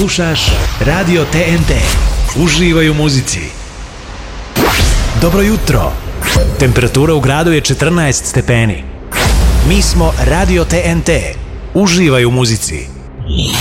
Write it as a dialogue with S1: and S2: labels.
S1: Slušaš Radio TNT. Uživaj u muzici. Dobro jutro. Temperatura u gradu je 14 stepeni. Mi smo Radio TNT. Uživaj u muzici.